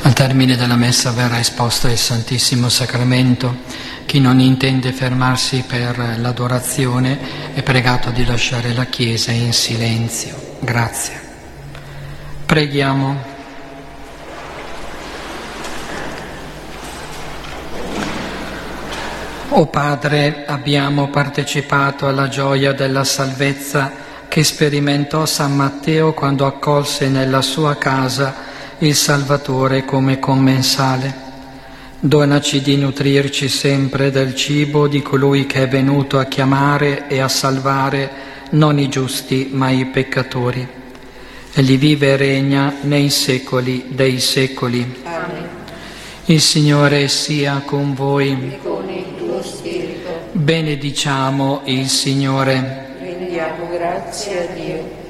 Al termine della messa verrà esposto il Santissimo Sacramento. Chi non intende fermarsi per l'adorazione è pregato di lasciare la Chiesa in silenzio. Grazie. Preghiamo. O Padre, abbiamo partecipato alla gioia della salvezza che sperimentò San Matteo quando accolse nella sua casa il Salvatore come commensale. Donaci di nutrirci sempre del cibo di colui che è venuto a chiamare e a salvare non i giusti ma i peccatori. Egli vive e regna nei secoli dei secoli. Amen. Il Signore sia con voi. E con il tuo spirito. Benediciamo il Signore. Rendiamo grazie a Dio.